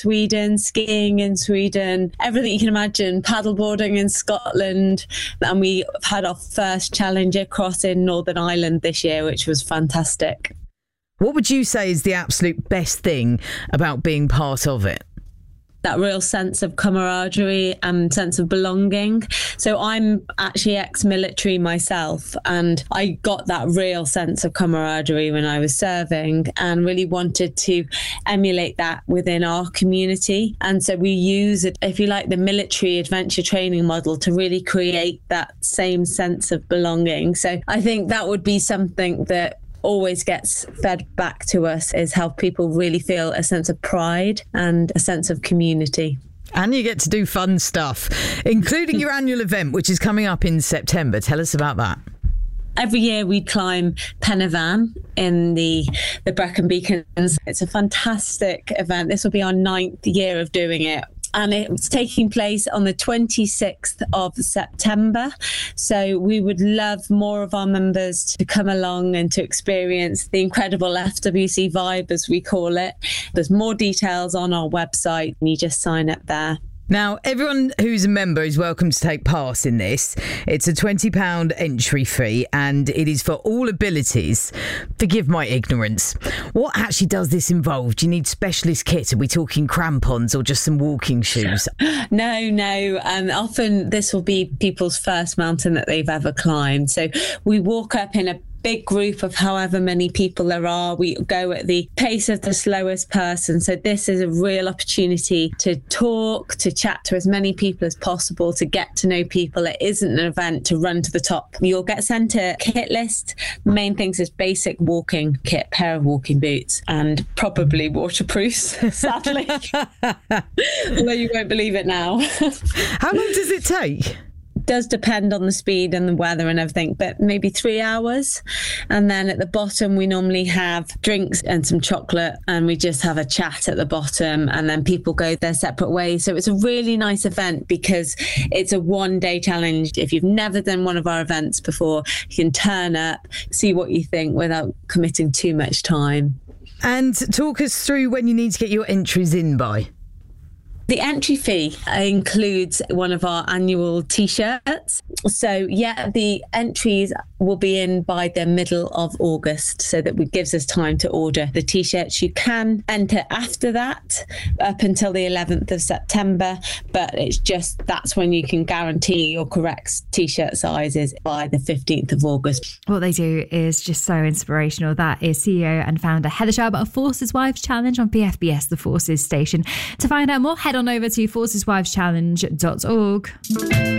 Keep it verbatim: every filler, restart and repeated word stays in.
Sweden, skiing in Sweden, everything you can imagine, paddleboarding in Scotland. And we had our first Challenger cross in Northern Ireland this year, which was fantastic. What would you say is the absolute best thing about being part of it? That real sense of camaraderie and sense of belonging. So I'm actually ex-military myself, and I got that real sense of camaraderie when I was serving and really wanted to emulate that within our community. And so we use it, if you like, the military adventure training model to really create that same sense of belonging. So I think that would be something that always gets fed back to us, is how people really feel a sense of pride and a sense of community. And you get to do fun stuff, including your annual event, which is coming up in September. Tell us about that. Every year we climb Pen y Fan in the, the Brecon Beacons. It's a fantastic event. This will be our ninth year of doing it. And it's taking place on the twenty-sixth of September. So we would love more of our members to come along and to experience the incredible F W C vibe, as we call it. There's more details on our website, and you just sign up there. Now, everyone who's a member is welcome to take part in this. It's a twenty pounds entry fee, and it is for all abilities. Forgive my ignorance. What actually does this involve? Do you need specialist kit? Are we talking crampons or just some walking shoes? No, no. Um, often this will be people's first mountain that they've ever climbed. So we walk up in a big group of however many people there are. We go at the pace of the slowest person. So this is a real opportunity to talk, to chat to as many people as possible, to get to know people. It isn't an event to run to the top. You'll get sent a kit list. The main things is basic walking kit, pair of walking boots, and probably waterproofs, sadly. Although you won't believe it now. How long does it take? Does depend on the speed and the weather and everything, but maybe three hours. And then at the bottom, we normally have drinks and some chocolate, and we just have a chat at the bottom, and then people go their separate ways. So it's a really nice event because it's a one day challenge. If you've never done one of our events before, you can turn up, see what you think without committing too much time. And talk us through when you need to get your entries in by. The entry fee includes one of our annual T-shirts. So, yeah, the entries will be in by the middle of August, so that it gives us time to order the T-shirts. You can enter after that, up until the eleventh of September, but it's just that's when you can guarantee your correct T-shirt sizes by the fifteenth of August. What they do is just so inspirational. That is C E O and founder Heather Sharp of Forces Wives Challenge on B F B S, the Forces station. To find out more, head on over to forces wives challenge dot org.